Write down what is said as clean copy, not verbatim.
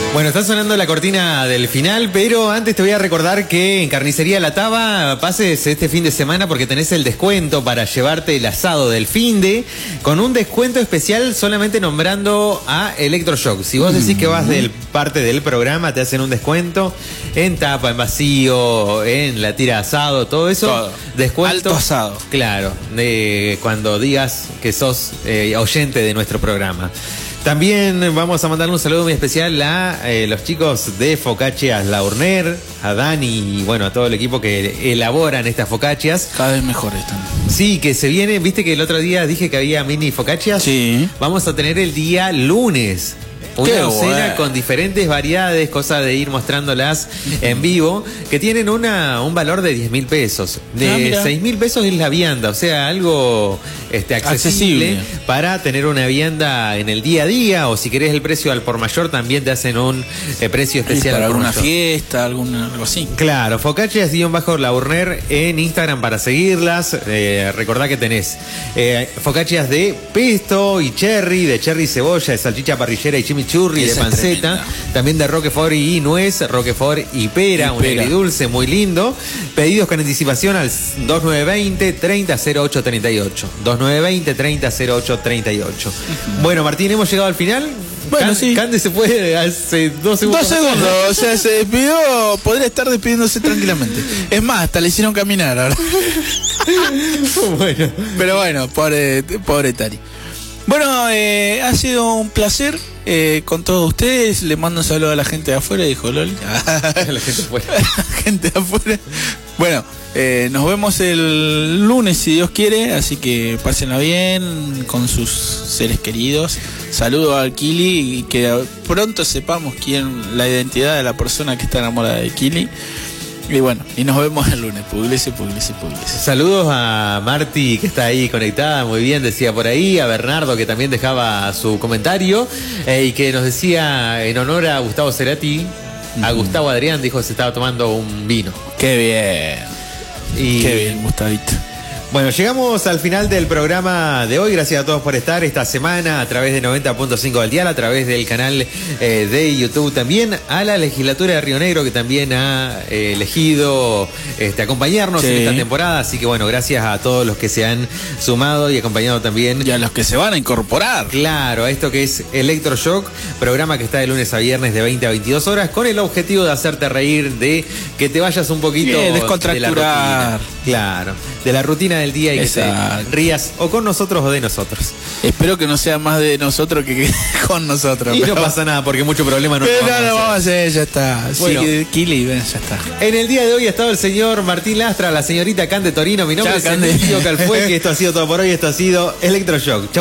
Bueno, está sonando la cortina del final, pero antes te voy a recordar que en Carnicería La Taba pases este fin de semana porque tenés el descuento para llevarte el asado del finde con un descuento especial solamente nombrando a Electroshock. Si vos decís que vas del parte del programa, te hacen un descuento en tapa, en vacío, en la tira de asado, todo eso. Todo. Descuento. Alto asado. Claro, de cuando digas que sos oyente de nuestro programa. También vamos a mandarle un saludo muy especial a los chicos de Focaccias La Urner, a Dani y bueno, a todo el equipo que elaboran estas focaccias. Cada vez mejores están. Sí, que se viene, viste que el otro día dije que había mini focaccias. Sí. Vamos a tener el día lunes. Una docena con diferentes variedades, cosa de ir mostrándolas en vivo, que tienen un valor de 10.000 pesos. De 6.000 pesos es la vianda, o sea, algo accesible para tener una vianda en el día a día, o si querés el precio al por mayor, también te hacen un precio especial para al por alguna mayor. Fiesta, algo así. Claro, Focaccias_La Urner en Instagram para seguirlas. Recordá que tenés focaccias de pesto y cherry, de cherry y cebolla, de salchicha parrillera y chimichurri, de panceta, también de roquefort y nuez, roquefort y pera, un agridulce muy lindo. Pedidos con anticipación al 2920-300838. 2920-300838. Bueno, Martín, ¿hemos llegado al final? Bueno, sí. Cande se fue hace 2 segundos. 2 segundos, o sea, se despidió, podría estar despidiéndose tranquilamente. Es más, hasta le hicieron caminar ahora. Bueno. Pero bueno, pobre Tari. Bueno, ha sido un placer con todos ustedes. Le mando un saludo a la gente de afuera, dijo Loli. La gente de afuera. La gente de afuera. Bueno, nos vemos el lunes si Dios quiere, así que pásenla bien con sus seres queridos. Saludo al Kili y que pronto sepamos la identidad de la persona que está enamorada de Kili. Y bueno, y nos vemos el lunes. Pugliese. Saludos a Marti, que está ahí conectada, muy bien, decía por ahí. A Bernardo, que también dejaba su comentario. Y que nos decía, en honor a Gustavo Cerati, a Gustavo Adrián, dijo que se estaba tomando un vino. Qué bien. Qué bien, Gustavito. Bueno, llegamos al final del programa de hoy. Gracias a todos por estar esta semana a través de 90.5 del dial, a través del canal de YouTube también, a la legislatura de Río Negro que también ha elegido acompañarnos en esta temporada. Así que bueno, gracias a todos los que se han sumado y acompañado también. Y a los que se van a incorporar. Claro, a esto que es Electroshock, programa que está de lunes a viernes de 20 a 22 horas, con el objetivo de hacerte reír, de que te vayas un poquito descontracturar. De la rutina. Claro, de la rutina del día y que te rías o con nosotros o de nosotros. Espero que no sea más de nosotros que con nosotros. Y no pasa nada porque mucho problema no vamos a hacer, ya está. Bueno, Kili, ya está. En el día de hoy ha estado el señor Martín Lastra, la señorita Cande Torino. Mi nombre es Emilio Calfue, que esto ha sido todo por hoy. Esto ha sido Electroshock. Chau.